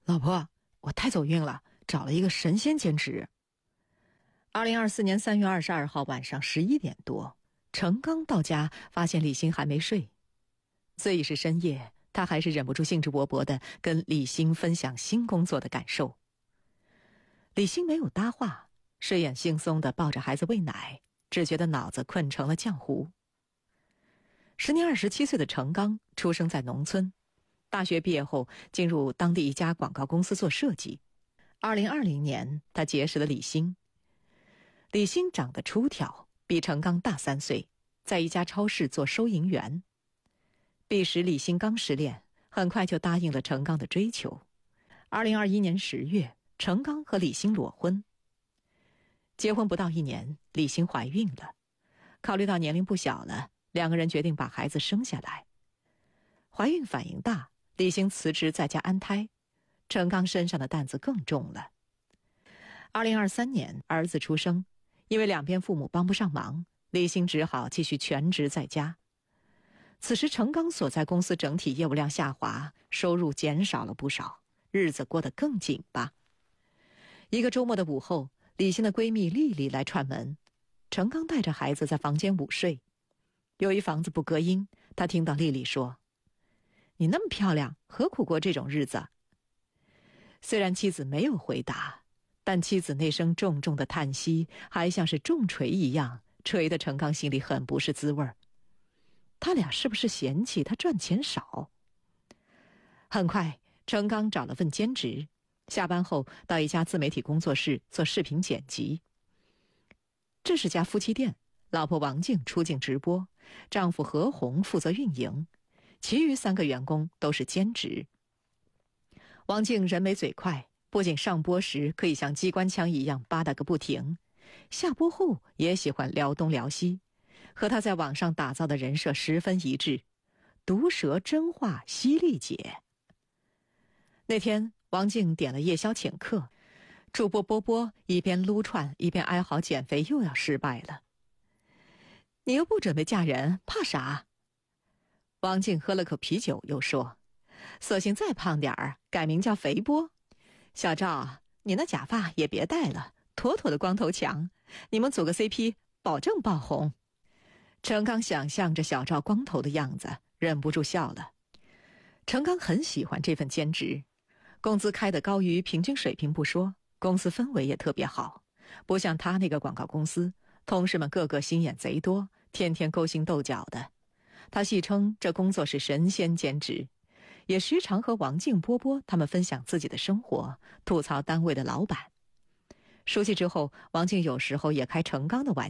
老婆，我太走运了，找了一个神仙兼职。2024年3月22号晚上11点多，程刚到家，发现李欣还没睡。虽已是深夜，他还是忍不住兴致勃勃地跟李欣分享新工作的感受。李欣没有搭话，睡眼惺忪地抱着孩子喂奶，只觉得脑子困成了浆糊。时年27岁的程刚出生在农村，大学毕业后进入当地一家广告公司做设计。2020年，他结识了李欣。李欣长得出挑，比程刚大3岁，在一家超市做收银员。彼时李欣刚失恋，很快就答应了程刚的追求。2021年10月，程刚和李欣裸婚。结婚不到1年，李欣怀孕了。考虑到年龄不小了，两个人决定把孩子生下来。怀孕反应大，李欣辞职在家安胎，程刚身上的担子更重了。2023年，儿子出生，因为两边父母帮不上忙，李欣只好继续全职在家。此时程刚所在公司整体业务量下滑，收入减少了不少，日子过得更紧巴。一个周末的午后，李欣的闺蜜丽丽来串门，程刚带着孩子在房间午睡。由于房子不隔音，他听到丽丽说：“你那么漂亮，何苦过这种日子？”虽然妻子没有回答，但妻子那声重重的叹息还像是重锤一样，锤得程刚心里很不是滋味儿。他俩是不是嫌弃他赚钱少？很快，程刚找了份兼职，下班后到一家自媒体工作室做视频剪辑。这是家夫妻店，老婆王静出镜直播，丈夫何红负责运营，其余3个员工都是兼职。王静人美嘴快，不仅上播时可以像机关枪一样叭嗒个不停，下播后也喜欢撩东撩西，和她在网上打造的人设十分一致，毒舌真话犀利姐。那天王静点了夜宵请客，主播波波一边撸串一边哀嚎减肥又要失败了。你又不准备嫁人，怕啥？王静喝了口啤酒又说，索性再胖点儿，改名叫肥波。小赵，你那假发也别戴了，妥妥的光头强，你们组个 CP 保证爆红。程刚想象着小赵光头的样子，忍不住笑了。程刚很喜欢这份兼职，工资开得高于平均水平不说，公司氛围也特别好，不像他那个广告公司，同事们个个心眼贼多，天天勾心斗角的。他戏称这工作是神仙兼职，也时常和王静、波波他们分享自己的生活，吐槽单位的老板。熟悉之后，王静有时候也开程刚的玩